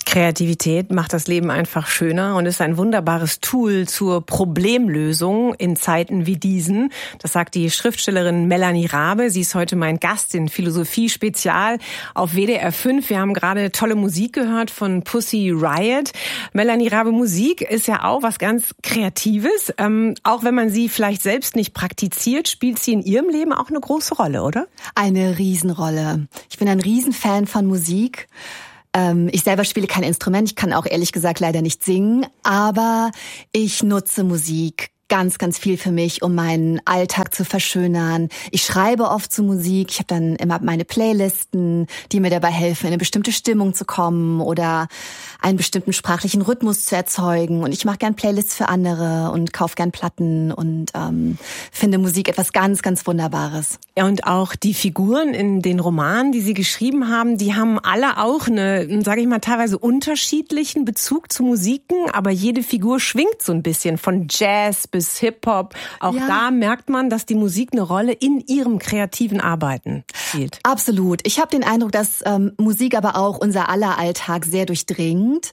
Kreativität macht das Leben einfach schöner und ist ein wunderbares Tool zur Problemlösung in Zeiten wie diesen. Das sagt die Schriftstellerin Melanie Rabe. Sie ist heute mein Gast in Philosophie Spezial auf WDR 5. Wir haben gerade tolle Musik gehört von Pussy Riot. Melanie Rabe, Musik ist ja auch was ganz Kreatives. Auch wenn man sie vielleicht selbst nicht praktiziert, spielt sie in ihrem Leben auch eine große Rolle, oder? Eine Riesenrolle. Ich bin ein Riesenfan von Musik. Ich selber spiele kein Instrument, ich kann auch ehrlich gesagt leider nicht singen, aber ich nutze Musik ganz, ganz viel für mich, um meinen Alltag zu verschönern. Ich schreibe oft zu Musik. Ich habe dann immer meine Playlisten, die mir dabei helfen, in eine bestimmte Stimmung zu kommen oder einen bestimmten sprachlichen Rhythmus zu erzeugen. Und ich mache gern Playlists für andere und kaufe gern Platten und finde Musik etwas ganz, ganz Wunderbares. Ja, und auch die Figuren in den Romanen, die Sie geschrieben haben, die haben alle auch eine, sage ich mal, teilweise unterschiedlichen Bezug zu Musiken, aber jede Figur schwingt so ein bisschen von Jazz bis Hip-Hop. Auch da merkt man, dass die Musik eine Rolle in ihrem kreativen Arbeiten spielt. Absolut. Ich habe den Eindruck, dass Musik aber auch unser aller Alltag sehr durchdringt.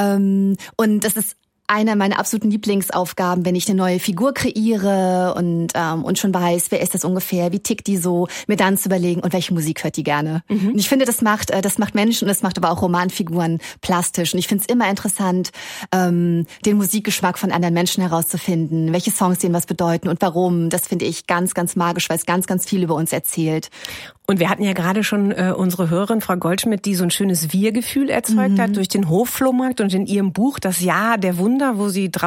Und das ist eine meiner absoluten Lieblingsaufgaben, wenn ich eine neue Figur kreiere und schon weiß, wer ist das ungefähr, wie tickt die so, mir dann zu überlegen, und welche Musik hört die gerne. Mhm. Und ich finde, das macht Menschen und das macht aber auch Romanfiguren plastisch. Und ich finde es immer interessant, den Musikgeschmack von anderen Menschen herauszufinden, welche Songs denen was bedeuten und warum. Das finde ich ganz, ganz magisch, weil es ganz, ganz viel über uns erzählt. Und wir hatten ja gerade schon unsere Hörerin, Frau Goldschmidt, die so ein schönes Wir-Gefühl erzeugt hat durch den Hofflohmarkt und in ihrem Buch Das Jahr der Wunder, wo sie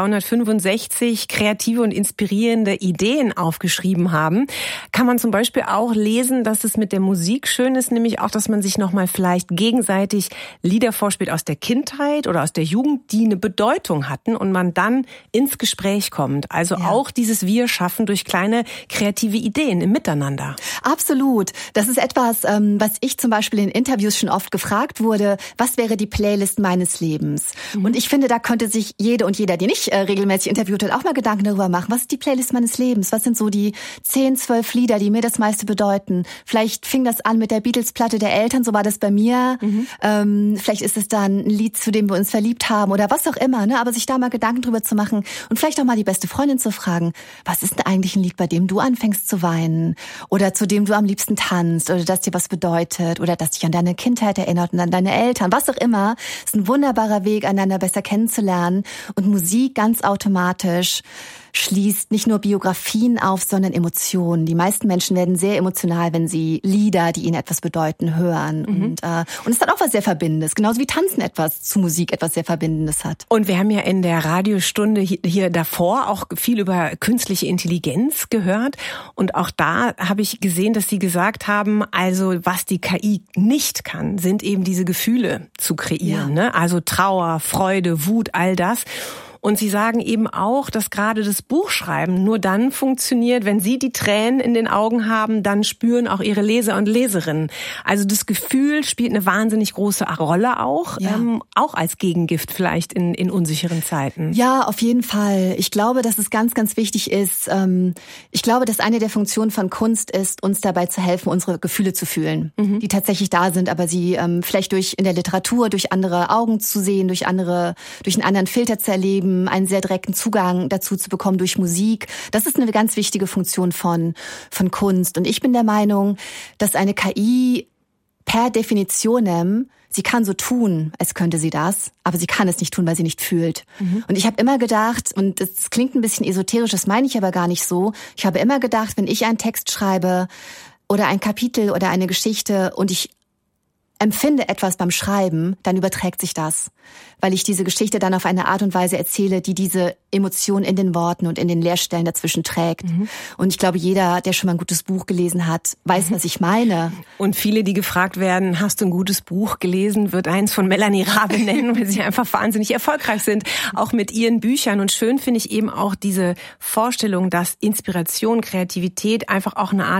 365 kreative und inspirierende Ideen aufgeschrieben haben, kann man zum Beispiel auch lesen, dass es mit der Musik schön ist, nämlich auch, dass man sich nochmal vielleicht gegenseitig Lieder vorspielt aus der Kindheit oder aus der Jugend, die eine Bedeutung hatten und man dann ins Gespräch kommt. Also auch dieses Wir-Schaffen durch kleine kreative Ideen im Miteinander. Absolut. Das ist etwas, was ich zum Beispiel in Interviews schon oft gefragt wurde, was wäre die Playlist meines Lebens? Und ich finde, da könnte sich jede und jeder, die nicht regelmäßig interviewt hat, auch mal Gedanken darüber machen, was ist die Playlist meines Lebens? Was sind so die 10, 12 Lieder, die mir das meiste bedeuten? Vielleicht fing das an mit der Beatles-Platte der Eltern, so war das bei mir. Vielleicht ist es dann ein Lied, zu dem wir uns verliebt haben oder was auch immer, ne? Aber sich da mal Gedanken drüber zu machen und vielleicht auch mal die beste Freundin zu fragen, was ist denn eigentlich ein Lied, bei dem du anfängst zu weinen oder zu dem du am liebsten tanzt oder das dir was bedeutet oder das dich an deine Kindheit erinnert und an deine Eltern, was auch immer. Es ist ein wunderbarer Weg, einander besser kennenzulernen und Musik ganz automatisch schließt nicht nur Biografien auf, sondern Emotionen. Die meisten Menschen werden sehr emotional, wenn sie Lieder, die ihnen etwas bedeuten, hören. Und es hat auch was sehr Verbindendes. Genauso wie Tanzen etwas zu Musik etwas sehr Verbindendes hat. Und wir haben ja in der Radiostunde hier davor auch viel über künstliche Intelligenz gehört. Und auch da habe ich gesehen, dass Sie gesagt haben, also was die KI nicht kann, sind eben diese Gefühle zu kreieren. Ne? Also Trauer, Freude, Wut, all das. Und Sie sagen eben auch, dass gerade das Buchschreiben nur dann funktioniert, wenn Sie die Tränen in den Augen haben, dann spüren auch Ihre Leser und Leserinnen. Also das Gefühl spielt eine wahnsinnig große Rolle auch, auch als Gegengift vielleicht in unsicheren Zeiten. Ja, auf jeden Fall. Ich glaube, dass es ganz, ganz wichtig ist. Ich glaube, dass eine der Funktionen von Kunst ist, uns dabei zu helfen, unsere Gefühle zu fühlen, die tatsächlich da sind, aber sie vielleicht in der Literatur durch andere Augen zu sehen, durch einen anderen Filter zu erleben, einen sehr direkten Zugang dazu zu bekommen durch Musik. Das ist eine ganz wichtige Funktion von Kunst. Und ich bin der Meinung, dass eine KI per Definition, sie kann so tun, als könnte sie das, aber sie kann es nicht tun, weil sie nicht fühlt. Und ich habe immer gedacht, und das klingt ein bisschen esoterisch, das meine ich aber gar nicht so, ich habe immer gedacht, wenn ich einen Text schreibe oder ein Kapitel oder eine Geschichte und ich empfinde etwas beim Schreiben, dann überträgt sich das, weil ich diese Geschichte dann auf eine Art und Weise erzähle, die diese Emotion in den Worten und in den Leerstellen dazwischen trägt. Und ich glaube, jeder, der schon mal ein gutes Buch gelesen hat, weiß, was ich meine. Und viele, die gefragt werden, hast du ein gutes Buch gelesen, wird eins von Melanie Rabe nennen, weil sie einfach wahnsinnig erfolgreich sind, auch mit ihren Büchern. Und schön finde ich eben auch diese Vorstellung, dass Inspiration, Kreativität einfach auch eine Art von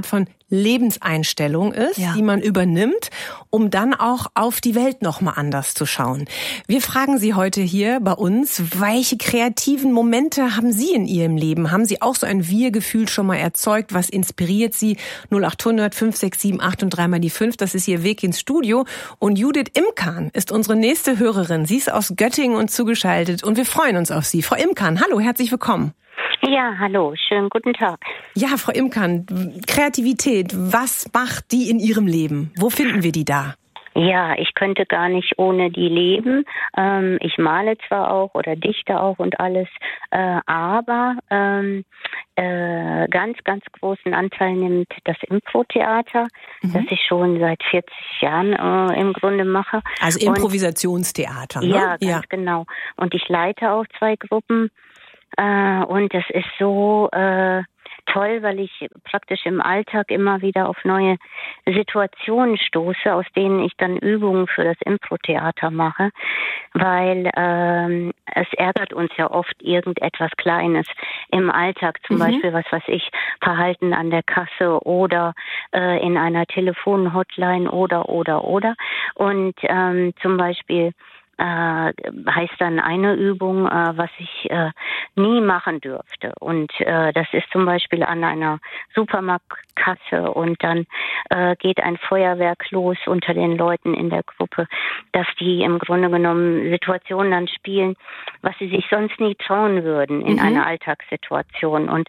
Lebenseinstellung ist, die man übernimmt, um dann auch auf die Welt nochmal anders zu schauen. Wir fragen Sie heute hier bei uns, welche kreativen Momente haben Sie in Ihrem Leben? Haben Sie auch so ein Wir-Gefühl schon mal erzeugt? Was inspiriert Sie? 0800 567 8 und 3 mal die 5, das ist Ihr Weg ins Studio. Und Judith Imkan ist unsere nächste Hörerin. Sie ist aus Göttingen und zugeschaltet und wir freuen uns auf Sie. Frau Imkan, hallo, herzlich willkommen. Ja, hallo, schönen guten Tag. Ja, Frau Imkan, Kreativität, was macht die in Ihrem Leben? Wo finden wir die da? Ja, ich könnte gar nicht ohne die leben. Ich male zwar auch oder dichte auch und alles, aber ganz, ganz großen Anteil nimmt das Impro-Theater, das ich schon seit 40 Jahren im Grunde mache. Also Improvisationstheater, ne? Ja, ganz genau. Und ich leite auch 2 Gruppen. Und das ist so toll, weil ich praktisch im Alltag immer wieder auf neue Situationen stoße, aus denen ich dann Übungen für das Impro-Theater mache, weil es ärgert uns ja oft irgendetwas Kleines im Alltag, zum Beispiel, was weiß ich, Verhalten an der Kasse oder in einer Telefonhotline oder. Und zum Beispiel heißt dann eine Übung, was ich nie machen dürfte. Und das ist zum Beispiel an einer Supermarktkasse und dann geht ein Feuerwerk los unter den Leuten in der Gruppe, dass die im Grunde genommen Situationen dann spielen, was sie sich sonst nie trauen würden in einer Alltagssituation. Und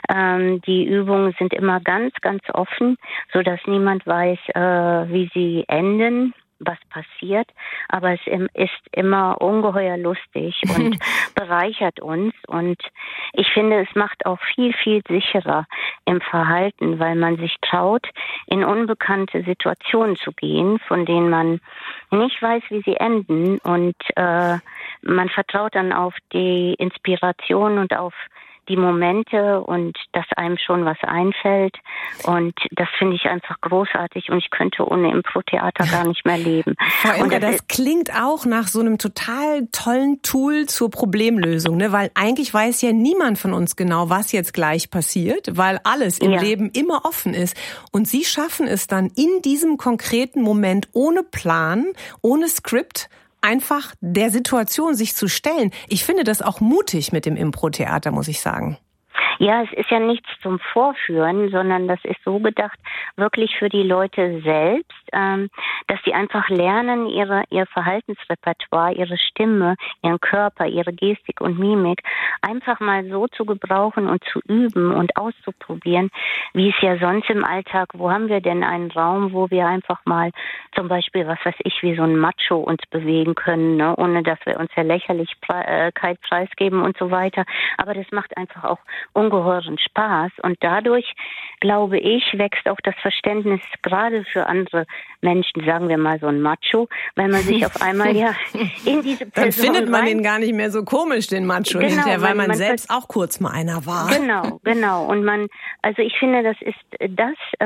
die Übungen sind immer ganz, ganz offen, so dass niemand weiß, wie sie enden, was passiert, aber es ist immer ungeheuer lustig und bereichert uns und ich finde, es macht auch viel, viel sicherer im Verhalten, weil man sich traut, in unbekannte Situationen zu gehen, von denen man nicht weiß, wie sie enden und man vertraut dann auf die Inspiration und auf die Momente und dass einem schon was einfällt und das finde ich einfach großartig und ich könnte ohne Impro-Theater gar nicht mehr leben. Frau Imker, das klingt auch nach so einem total tollen Tool zur Problemlösung, ne? Weil eigentlich weiß ja niemand von uns genau, was jetzt gleich passiert, weil alles im Leben immer offen ist und Sie schaffen es dann in diesem konkreten Moment ohne Plan, ohne Skript, einfach der Situation sich zu stellen. Ich finde das auch mutig mit dem Impro-Theater, muss ich sagen. Ja, es ist ja nichts zum Vorführen, sondern das ist so gedacht, wirklich für die Leute selbst, dass sie einfach lernen, ihr Verhaltensrepertoire, ihre Stimme, ihren Körper, ihre Gestik und Mimik einfach mal so zu gebrauchen und zu üben und auszuprobieren, wie es ja sonst im Alltag, wo haben wir denn einen Raum, wo wir einfach mal zum Beispiel, was weiß ich, wie so ein Macho uns bewegen können, ne? Ohne dass wir uns der Lächerlichkeit preisgeben und so weiter. Aber das macht einfach auch ungeheuren Spaß und dadurch, glaube ich, wächst auch das Verständnis gerade für andere Menschen, sagen wir mal so ein Macho, weil man sich auf einmal in diese Person dann findet man ihn gar nicht mehr so komisch, den Macho hinterher, weil man selbst auch kurz mal einer war. Genau. Und ich finde, das ist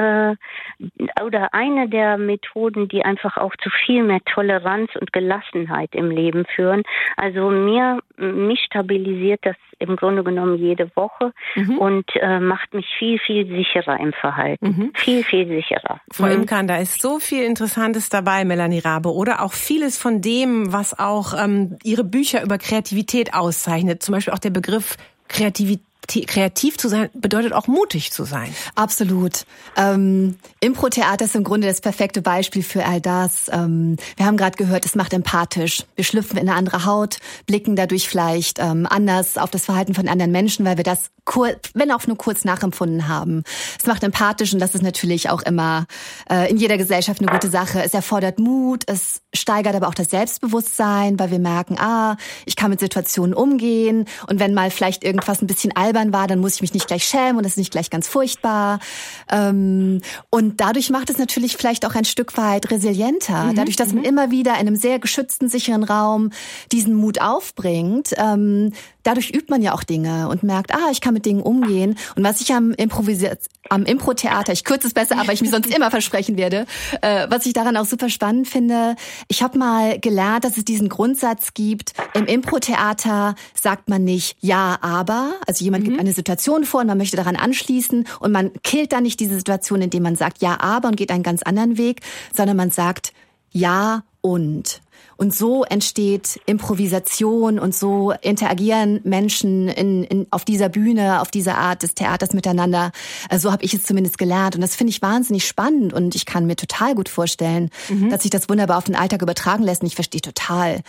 oder eine der Methoden, die einfach auch zu viel mehr Toleranz und Gelassenheit im Leben führen. Also mich stabilisiert das im Grunde genommen jede Woche und macht mich viel, viel sicherer im Verhalten. Viel, viel sicherer. Frau Imkan, da ist so viel Interessantes dabei, Melanie Rabe, oder auch vieles von dem, was auch Ihre Bücher über Kreativität auszeichnet. Zum Beispiel auch der Begriff kreativ zu sein bedeutet auch mutig zu sein. Absolut. Impro-Theater ist im Grunde das perfekte Beispiel für all das. Wir haben gerade gehört, es macht empathisch. Wir schlüpfen in eine andere Haut, blicken dadurch vielleicht anders auf das Verhalten von anderen Menschen, weil wir das wenn auch nur kurz nachempfunden haben. Es macht empathisch und das ist natürlich auch immer in jeder Gesellschaft eine gute Sache. Es erfordert Mut, es steigert aber auch das Selbstbewusstsein, weil wir merken, ich kann mit Situationen umgehen und wenn mal vielleicht irgendwas ein bisschen albern war, dann muss ich mich nicht gleich schämen und das ist nicht gleich ganz furchtbar. Und dadurch macht es natürlich vielleicht auch ein Stück weit resilienter. Dadurch, dass man immer wieder in einem sehr geschützten, sicheren Raum diesen Mut aufbringt, dadurch übt man ja auch Dinge und merkt, ich kann mit Dingen umgehen. Und was ich am Impro-Theater, ich kürze es besser, aber ich mich sonst immer versprechen werde, was ich daran auch super spannend finde, ich habe mal gelernt, dass es diesen Grundsatz gibt, im Impro-Theater sagt man nicht ja, aber, also jemand gibt eine Situation vor und man möchte daran anschließen und man killt dann nicht diese Situation, indem man sagt ja, aber und geht einen ganz anderen Weg, sondern man sagt ja und. Und so entsteht Improvisation und so interagieren Menschen auf dieser Bühne, auf dieser Art des Theaters miteinander. So habe ich es zumindest gelernt. Und das finde ich wahnsinnig spannend. Und ich kann mir total gut vorstellen, dass sich das wunderbar auf den Alltag übertragen lässt. Und ich verstehe total,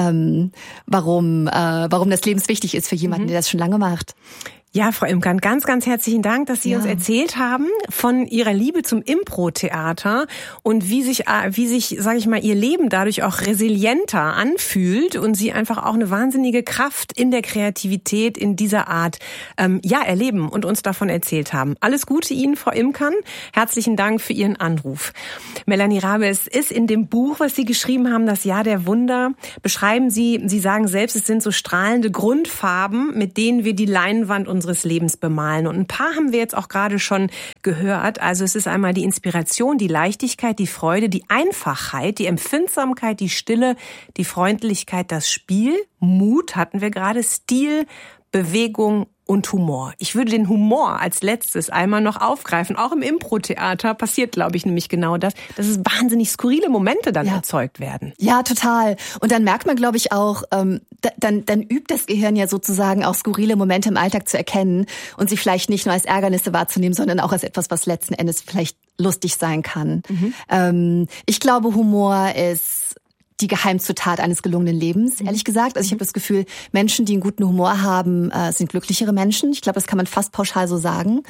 warum das lebenswichtig ist für jemanden, der das schon lange macht. Ja, Frau Imkern, ganz, ganz herzlichen Dank, dass Sie uns erzählt haben von Ihrer Liebe zum Impro-Theater und wie sich, sage ich mal, Ihr Leben dadurch auch resilienter anfühlt und Sie einfach auch eine wahnsinnige Kraft in der Kreativität in dieser Art erleben und uns davon erzählt haben. Alles Gute Ihnen, Frau Imkern. Herzlichen Dank für Ihren Anruf. Melanie Rabe, es ist in dem Buch, was Sie geschrieben haben, das Jahr der Wunder, beschreiben Sie sagen selbst, es sind so strahlende Grundfarben, mit denen wir die Leinwand unseres Lebens bemalen. Und ein paar haben wir jetzt auch gerade schon gehört. Also es ist einmal die Inspiration, die Leichtigkeit, die Freude, die Einfachheit, die Empfindsamkeit, die Stille, die Freundlichkeit, das Spiel, Mut hatten wir gerade, Stil, Bewegung und Humor. Ich würde den Humor als letztes einmal noch aufgreifen. Auch im Impro-Theater passiert, glaube ich, nämlich genau das, dass es wahnsinnig skurrile Momente dann erzeugt werden. Ja, total. Und dann merkt man, glaube ich, auch, dann übt das Gehirn ja sozusagen auch skurrile Momente im Alltag zu erkennen und sie vielleicht nicht nur als Ärgernisse wahrzunehmen, sondern auch als etwas, was letzten Endes vielleicht lustig sein kann. Ich glaube, Humor ist die Geheimzutat eines gelungenen Lebens, ehrlich gesagt. Also ich habe das Gefühl, Menschen, die einen guten Humor haben, sind glücklichere Menschen. Ich glaube, das kann man fast pauschal so sagen.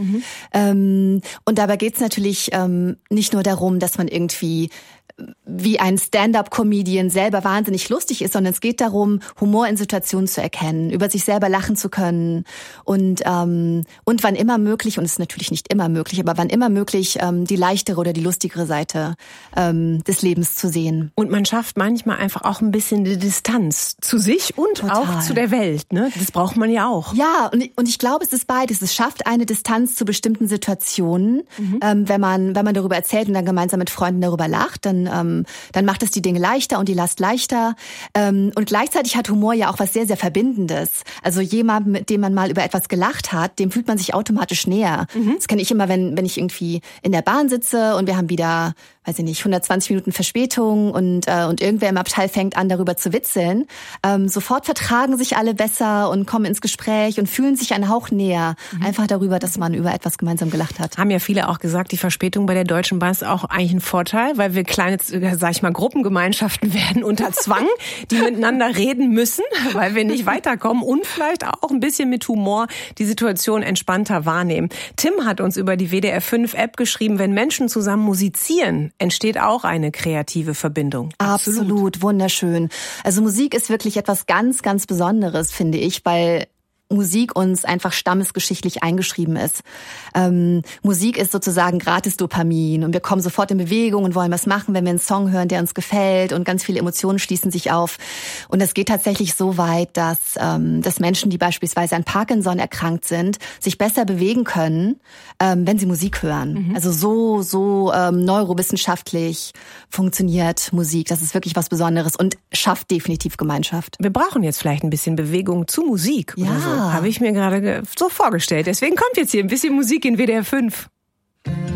Und dabei geht es natürlich nicht nur darum, dass man irgendwie wie ein Stand-up-Comedian selber wahnsinnig lustig ist, sondern es geht darum, Humor in Situationen zu erkennen, über sich selber lachen zu können und wann immer möglich, und es ist natürlich nicht immer möglich, aber wann immer möglich, die leichtere oder die lustigere Seite des Lebens zu sehen. Und man schafft manchmal einfach auch ein bisschen die Distanz zu sich und auch zu der Welt, ne? Das braucht man ja auch. Ja, und ich glaube, es ist beides. Es schafft eine Distanz zu bestimmten Situationen, wenn man darüber erzählt und dann gemeinsam mit Freunden darüber lacht, dann macht es die Dinge leichter und die Last leichter. Und gleichzeitig hat Humor ja auch was sehr, sehr Verbindendes. Also jemand, mit dem man mal über etwas gelacht hat, dem fühlt man sich automatisch näher. Das kenne ich immer, wenn ich irgendwie in der Bahn sitze und wir haben wieder, weiß ich nicht, 120 Minuten Verspätung und irgendwer im Abteil fängt an, darüber zu witzeln. Sofort vertragen sich alle besser und kommen ins Gespräch und fühlen sich einen Hauch näher. Einfach darüber, dass man über etwas gemeinsam gelacht hat. Haben ja viele auch gesagt, die Verspätung bei der Deutschen Bahn ist auch eigentlich ein Vorteil, weil wir kleine, sag ich mal, Gruppengemeinschaften werden unter Zwang, die miteinander reden müssen, weil wir nicht weiterkommen und vielleicht auch ein bisschen mit Humor die Situation entspannter wahrnehmen. Tim hat uns über die WDR 5 App geschrieben, wenn Menschen zusammen musizieren, entsteht auch eine kreative Verbindung. Absolut, wunderschön. Also Musik ist wirklich etwas ganz, ganz Besonderes, finde ich, weil Musik uns einfach stammesgeschichtlich eingeschrieben ist. Musik ist sozusagen gratis Dopamin und wir kommen sofort in Bewegung und wollen was machen, wenn wir einen Song hören, der uns gefällt, und ganz viele Emotionen schließen sich auf. Und es geht tatsächlich so weit, dass Menschen, die beispielsweise an Parkinson erkrankt sind, sich besser bewegen können, wenn sie Musik hören. Also so neurowissenschaftlich funktioniert Musik. Das ist wirklich was Besonderes und schafft definitiv Gemeinschaft. Wir brauchen jetzt vielleicht ein bisschen Bewegung zu Musik oder so. Habe ich mir gerade so vorgestellt. Deswegen kommt jetzt hier ein bisschen Musik in WDR 5.